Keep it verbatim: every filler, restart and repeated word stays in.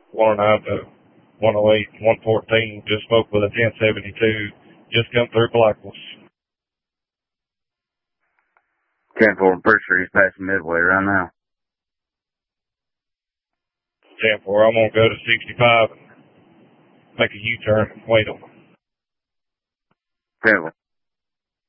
one oh nine to one oh eight, one fourteen. Just spoke with a ten seventy-two. Just come through Blackwell. ten four, I'm pretty sure he's passing Midway right now. ten four, I'm going to go to sixty-five and make a U-turn and wait on him. ten four.